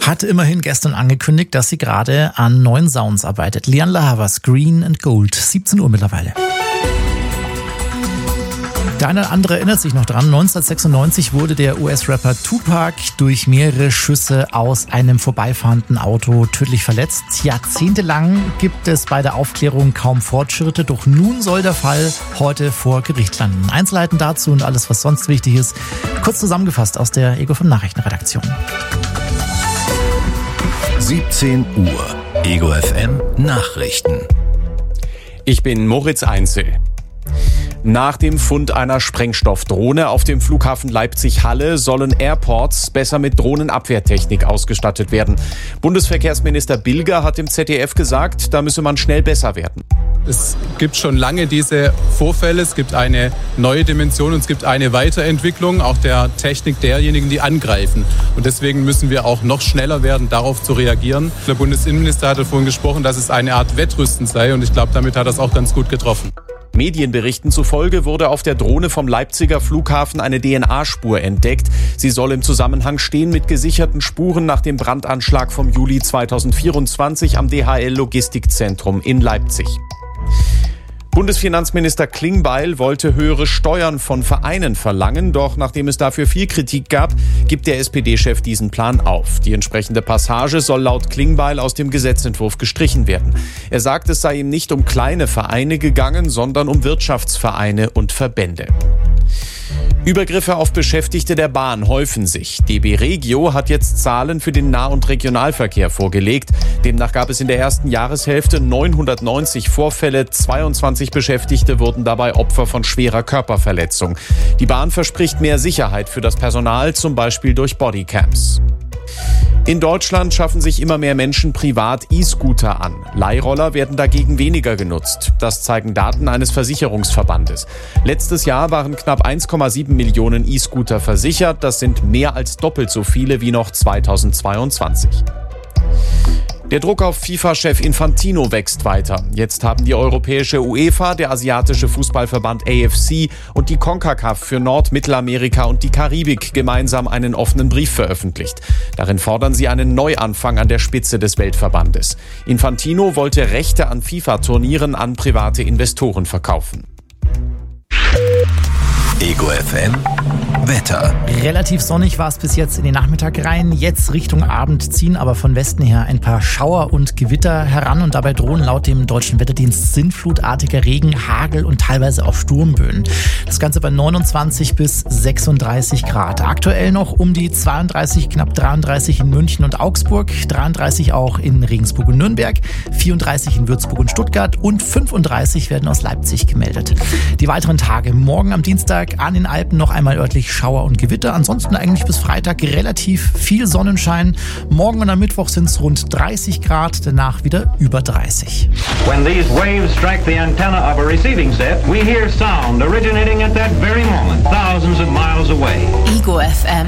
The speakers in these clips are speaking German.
hat immerhin gestern angekündigt, dass sie gerade an neuen Sounds arbeitet. Lianne La Havas, Green and Gold, 17 Uhr mittlerweile. Der eine oder andere erinnert sich noch dran, 1996 wurde der US-Rapper Tupac durch mehrere Schüsse aus einem vorbeifahrenden Auto tödlich verletzt. Jahrzehntelang gibt es bei der Aufklärung kaum Fortschritte, doch nun soll der Fall heute vor Gericht landen. Einzelheiten dazu und alles, was sonst wichtig ist, kurz zusammengefasst aus der Ego FM Nachrichtenredaktion. 17 Uhr, Ego FM Nachrichten. Ich bin Moritz Einzel. Nach dem Fund einer Sprengstoffdrohne auf dem Flughafen Leipzig-Halle sollen Airports besser mit Drohnenabwehrtechnik ausgestattet werden. Bundesverkehrsminister Bilger hat im ZDF gesagt, da müsse man schnell besser werden. Es gibt schon lange diese Vorfälle, es gibt eine neue Dimension und es gibt eine Weiterentwicklung auch der Technik derjenigen, die angreifen. Und deswegen müssen wir auch noch schneller werden, darauf zu reagieren. Der Bundesinnenminister hatte vorhin gesprochen, dass es eine Art Wettrüsten sei und ich glaube, damit hat er es auch ganz gut getroffen. Medienberichten zufolge wurde auf der Drohne vom Leipziger Flughafen eine DNA-Spur entdeckt. Sie soll im Zusammenhang stehen mit gesicherten Spuren nach dem Brandanschlag vom Juli 2024 am DHL-Logistikzentrum in Leipzig. Bundesfinanzminister Klingbeil wollte höhere Steuern von Vereinen verlangen, doch nachdem es dafür viel Kritik gab, gibt der SPD-Chef diesen Plan auf. Die entsprechende Passage soll laut Klingbeil aus dem Gesetzentwurf gestrichen werden. Er sagt, es sei ihm nicht um kleine Vereine gegangen, sondern um Wirtschaftsvereine und Verbände. Übergriffe auf Beschäftigte der Bahn häufen sich. DB Regio hat jetzt Zahlen für den Nah- und Regionalverkehr vorgelegt. Demnach gab es in der ersten Jahreshälfte 990 Vorfälle, 22 Beschäftigte wurden dabei Opfer von schwerer Körperverletzung. Die Bahn verspricht mehr Sicherheit für das Personal, zum Beispiel durch Bodycams. In Deutschland schaffen sich immer mehr Menschen privat E-Scooter an. Leihroller werden dagegen weniger genutzt. Das zeigen Daten eines Versicherungsverbandes. Letztes Jahr waren knapp 1,7 Millionen E-Scooter versichert. Das sind mehr als doppelt so viele wie noch 2022. Der Druck auf FIFA-Chef Infantino wächst weiter. Jetzt haben die europäische UEFA, der asiatische Fußballverband AFC und die CONCACAF für Nord-, Mittelamerika und die Karibik gemeinsam einen offenen Brief veröffentlicht. Darin fordern sie einen Neuanfang an der Spitze des Weltverbandes. Infantino wollte Rechte an FIFA-Turnieren an private Investoren verkaufen. Ego FM Wetter. Relativ sonnig war es bis jetzt in den Nachmittag rein. Jetzt Richtung Abend ziehen aber von Westen her ein paar Schauer und Gewitter heran und dabei drohen laut dem Deutschen Wetterdienst sinnflutartiger Regen, Hagel und teilweise auch Sturmböen. Das Ganze bei 29 bis 36 Grad. Aktuell noch um die 32, knapp 33 in München und Augsburg, 33 auch in Regensburg und Nürnberg, 34 in Würzburg und Stuttgart und 35 werden aus Leipzig gemeldet. Die weiteren Tage: morgen am Dienstag an den Alpen noch einmal örtlich Schauer und Gewitter. Ansonsten eigentlich bis Freitag relativ viel Sonnenschein. Morgen und am Mittwoch sind es rund 30 Grad, danach wieder über 30. When these waves strike the antenna of a receiving set, we hear sound originating at that very moment, thousands of miles away. Ego FM.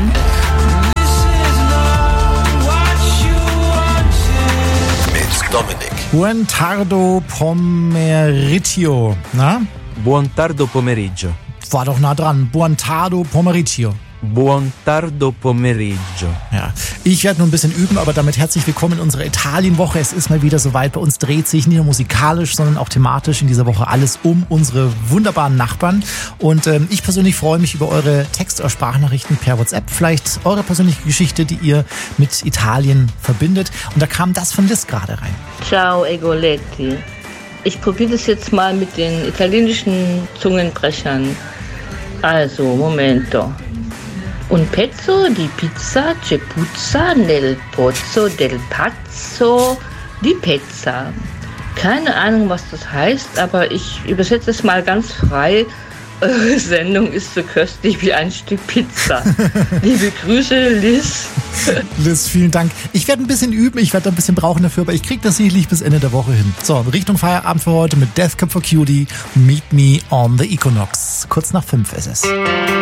Mit Dominik. Buon tardo pomeriggio. Na? Buon tardo pomeriggio. War doch nah dran. Buon tardo pomeriggio. Buon tardo pomeriggio. Ja, ich werde nur ein bisschen üben, aber damit herzlich willkommen in unserer Italienwoche. Es ist mal wieder soweit. Bei uns dreht sich nicht nur musikalisch, sondern auch thematisch in dieser Woche alles um unsere wunderbaren Nachbarn. Und ich persönlich freue mich über eure Text- oder Sprachnachrichten per WhatsApp. Vielleicht eure persönliche Geschichte, die ihr mit Italien verbindet. Und da kam das von Liz gerade rein. Ciao, Egoletti. Ich probiere das jetzt mal mit den italienischen Zungenbrechern. Also, Momento. Un pezzo di pizza c'è puzza nel pozzo del pazzo di pezza. Keine Ahnung, was das heißt, aber ich übersetze es mal ganz frei. Eure Sendung ist so köstlich wie ein Stück Pizza. Liebe Grüße, Liz. Liz, vielen Dank. Ich werde ein bisschen üben, ich werde ein bisschen brauchen dafür, aber ich kriege das sicherlich bis Ende der Woche hin. So, Richtung Feierabend für heute mit Death Cab for Cutie. Meet me on the Equinox. Kurz nach 5 ist es.